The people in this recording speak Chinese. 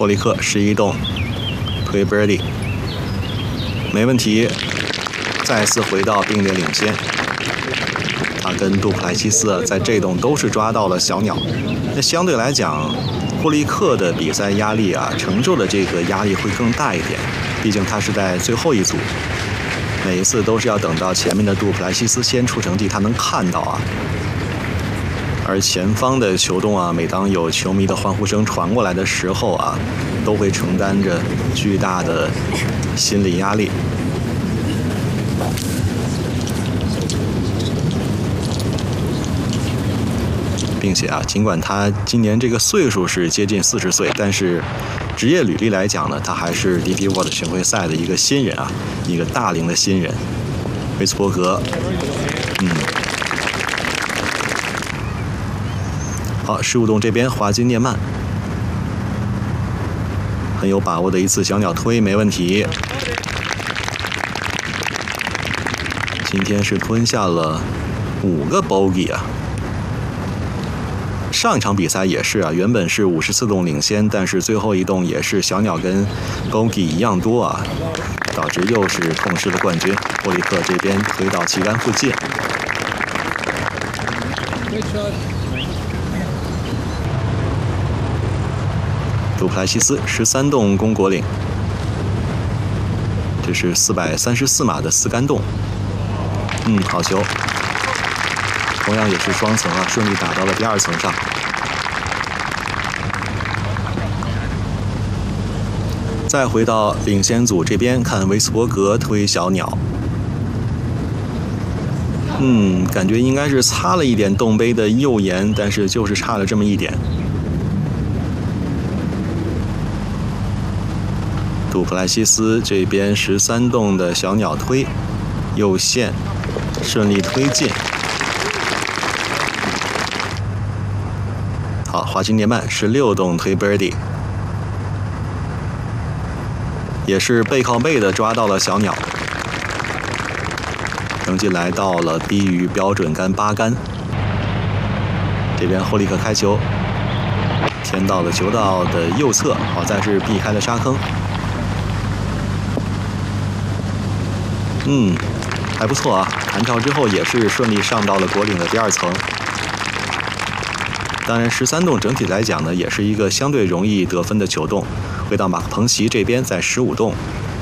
霍利克11洞推 birdie， 没问题，再次回到并列领先。他跟杜普莱西斯在这洞都是抓到了小鸟，那相对来讲，霍利克的比赛压力承受的这个压力会更大一点，毕竟他是在最后一组，每一次都是要等到前面的杜普莱西斯先出成绩，他能看到而前方的球洞每当有球迷的欢呼声传过来的时候都会承担着巨大的心理压力。并且尽管他今年这个岁数是接近40岁，但是职业履历来讲呢，他还是 DP World 巡回赛的一个新人一个大龄的新人。维斯伯格，好，15洞这边华金涅曼很有把握的一次小鸟推，没问题。今天是吞下了5个 bogey上一场比赛也是原本是54洞领先，但是最后一洞也是小鸟跟 bogey 一样多导致又是痛失了冠军。霍利克这边推到旗杆附近。杜普莱西斯13洞攻果岭，这是434码的4杆洞。好球，同样也是双层顺利打到了第2层上。再回到领先组这边看维斯伯格推小鸟，感觉应该是擦了一点洞杯的右沿，但是就是差了这么一点。杜普莱西斯这边13洞的小鸟推右线顺利推进。好，华金涅曼16洞推 birdie， 也是背靠背的抓到了小鸟，成绩来到了低于标准杆8杆。这边霍利克开球，填到了球道的右侧，好在是避开了沙坑。还不错弹跳之后也是顺利上到了果岭的第2层。当然13洞整体来讲呢，也是一个相对容易得分的球洞。回到马克彭奇这边，在15洞